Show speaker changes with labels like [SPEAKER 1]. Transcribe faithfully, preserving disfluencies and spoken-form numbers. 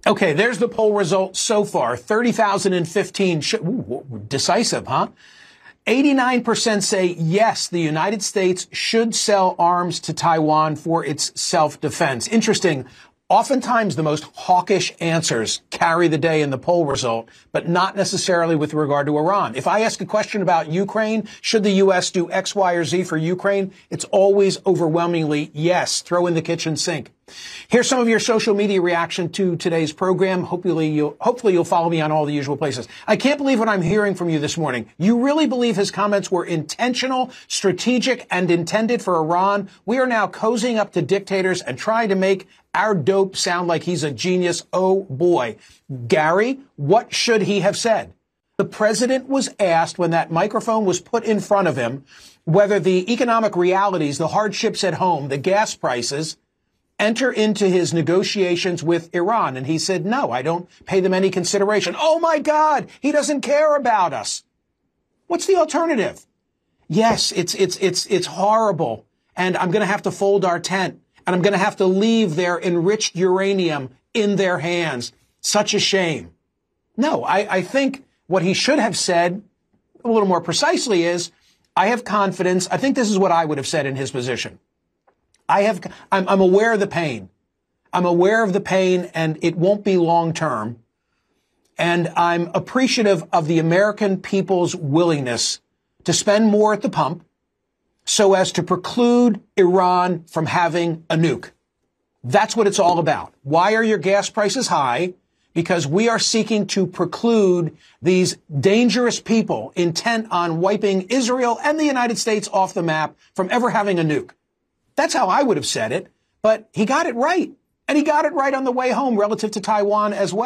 [SPEAKER 1] Okay, there's the poll result so far. thirty thousand fifteen. Sh- Ooh, decisive, huh? eighty-nine percent say yes, the United States should sell arms to Taiwan for its self-defense. Interesting. Oftentimes, the most hawkish answers carry the day in the poll result, but not necessarily with regard to Iran. If I ask a question about Ukraine, should the U S do X, Y, or Z for Ukraine? It's always overwhelmingly yes. Throw in the kitchen sink. Here's some of your social media reaction to today's program. Hopefully you'll, hopefully you'll follow me on all the usual places. I can't believe what I'm hearing from you this morning. You really believe his comments were intentional, strategic, and intended for Iran? We are now cozying up to dictators and trying to make our dope sound like he's a genius. Oh boy. Gary, what should he have said? The president was asked when that microphone was put in front of him whether the economic realities, the hardships at home, the gas prices, enter into his negotiations with Iran. And he said, no, I don't pay them any consideration. Oh, my God, he doesn't care about us. What's the alternative? Yes, it's it's it's it's horrible. And I'm going to have to fold our tent. And I'm going to have to leave their enriched uranium in their hands. Such a shame. No, I, I think what he should have said a little more precisely is, I have confidence. I think this is what I would have said in his position. I have, I'm, I'm aware of the pain. I'm aware of the pain, and it won't be long term. And I'm appreciative of the American people's willingness to spend more at the pump so as to preclude Iran from having a nuke. That's what it's all about. Why are your gas prices high? Because we are seeking to preclude these dangerous people intent on wiping Israel and the United States off the map from ever having a nuke. That's how I would have said it, but he got it right. And he got it right on the way home relative to Taiwan as well.